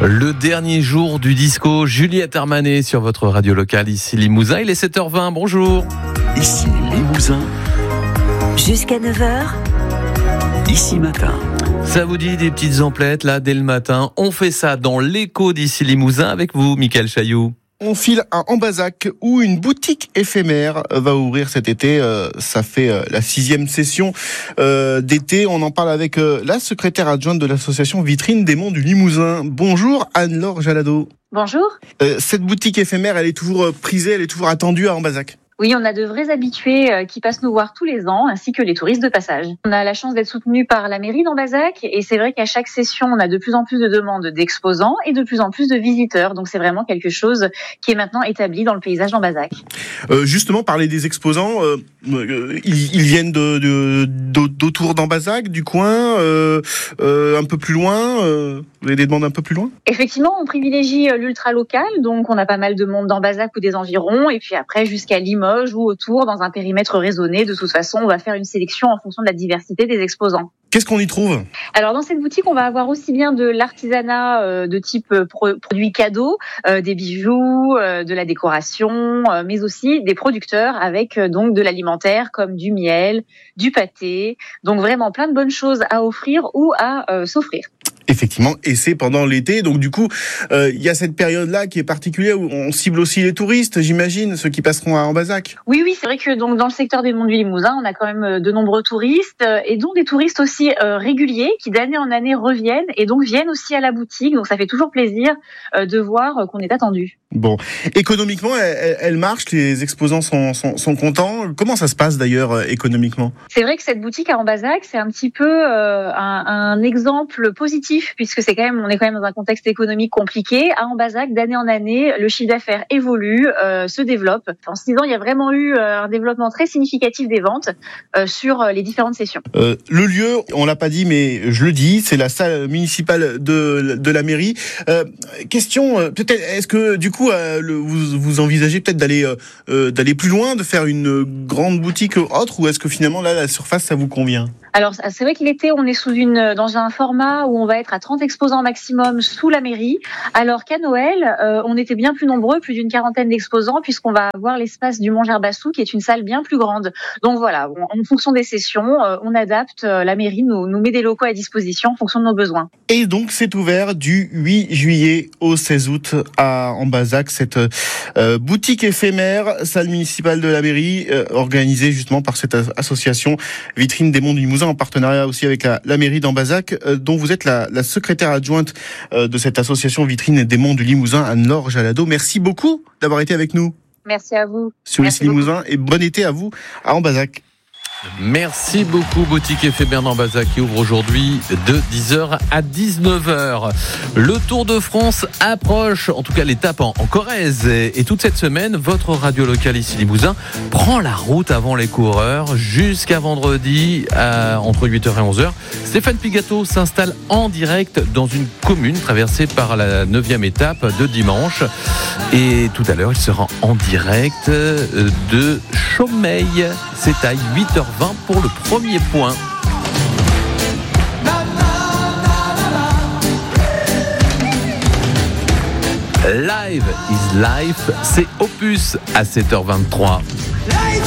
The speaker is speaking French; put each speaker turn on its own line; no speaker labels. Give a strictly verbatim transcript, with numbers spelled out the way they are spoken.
Le dernier jour du disco, Juliette Armanet sur votre radio locale, ici Limousin. Il est sept heures vingt, bonjour.
Ici Limousin.
Jusqu'à neuf heures.
Ici Matin.
Ça vous dit des petites emplettes là dès le matin? On fait ça dans l'écho d'ici Limousin avec vous, Mickaël Chailloux.
On file à Ambazac où une boutique éphémère va ouvrir cet été. Euh, ça fait euh, la sixième session euh, d'été. On en parle avec euh, la secrétaire adjointe de l'association Vitrine des Monts du Limousin. Bonjour Anne-Laure Jalado.
Bonjour.
Euh, cette boutique éphémère, elle est toujours prisée, elle est toujours attendue à Ambazac.
Oui, on a de vrais habitués qui passent nous voir tous les ans, ainsi que les touristes de passage. On a la chance d'être soutenu par la mairie d'Ambazac, et c'est vrai qu'à chaque session, on a de plus en plus de demandes d'exposants et de plus en plus de visiteurs. Donc c'est vraiment quelque chose qui est maintenant établi dans le paysage d'Ambazac. Euh,
justement, parler des exposants, euh, euh, ils, ils viennent de, de, de, d'autour d'Ambazac, du coin, euh, euh, un peu plus loin. Euh, vous avez des demandes un peu plus loin?
Effectivement, on privilégie l'ultra local, donc on a pas mal de monde d'Ambazac ou des environs, et puis après jusqu'à Limoges ou autour, dans un périmètre raisonné. De toute façon, on va faire une sélection en fonction de la diversité des exposants.
Qu'est-ce qu'on y trouve?
Alors dans cette boutique, on va avoir aussi bien de l'artisanat euh, de type pro- produits cadeaux, euh, des bijoux, euh, de la décoration, euh, mais aussi des producteurs avec euh, donc de l'alimentaire comme du miel, du pâté. Donc vraiment plein de bonnes choses à offrir ou à euh, s'offrir.
Effectivement, et c'est pendant l'été, donc du coup, il euh, y a cette période-là qui est particulière où on cible aussi les touristes, j'imagine, ceux qui passeront à Ambazac.
Oui, oui, c'est vrai que donc dans le secteur des Monts du Limousin, on a quand même de nombreux touristes, euh, et dont des touristes aussi euh, réguliers qui d'année en année reviennent et donc viennent aussi à la boutique. Donc ça fait toujours plaisir euh, de voir euh, qu'on est attendu.
Bon, économiquement, elle, elle marche, les exposants sont, sont, sont contents. Comment ça se passe d'ailleurs euh, économiquement?
C'est vrai que cette boutique à Ambazac, c'est un petit peu euh, un, un exemple positif, puisque c'est quand même, on est quand même dans un contexte économique compliqué. À Ambazac, d'année en année, le chiffre d'affaires évolue, euh, se développe. En six ans, il y a vraiment eu euh, un développement très significatif des ventes euh, sur les différentes sessions. Euh,
le lieu, on l'a pas dit, mais je le dis, c'est la salle municipale de, de la mairie. Euh, question, peut-être, est-ce que du coup, euh, le, vous, vous envisagez peut-être d'aller euh, d'aller plus loin, de faire une grande boutique autre, ou est-ce que finalement là, la surface, ça vous convient?
Alors, c'est vrai que l'été, on est sous une, dans un format où on va être à trente exposants maximum sous la mairie, alors qu'à Noël, euh, on était bien plus nombreux, plus d'une quarantaine d'exposants, puisqu'on va avoir l'espace du Mont Gerbassou, qui est une salle bien plus grande. Donc voilà, on, en fonction des sessions, euh, on adapte, euh, la mairie nous, nous met des locaux à disposition en fonction de nos besoins.
Et donc, c'est ouvert du huit juillet au seize août à Ambazac, cette euh, boutique éphémère, salle municipale de la mairie, euh, organisée justement par cette association Vitrine des Monts du Limousin, en partenariat aussi avec la, la mairie d'Ambazac, euh, dont vous êtes la, la secrétaire adjointe euh, de cette association Vitrine des Monts du Limousin, Anne-Laure Jalado. Merci beaucoup d'avoir été avec nous.
Merci à vous.
Sur ici Limousin, et bon été à vous à Ambazac.
Merci beaucoup, boutique éphémère d'Ambazac qui ouvre aujourd'hui de dix heures à dix-neuf heures. Le Tour de France approche, en tout cas l'étape en, en Corrèze. Et, et toute cette semaine, votre radio locale ici Limousin prend la route avant les coureurs jusqu'à vendredi à, entre huit heures et onze heures. Stéphane Pigato s'installe en direct dans une commune traversée par la neuvième étape de dimanche. Et tout à l'heure, il sera en direct de Chaumeil. C'est à huit heures vingt pour le premier point. Live is life, c'est Opus à sept heures vingt-trois.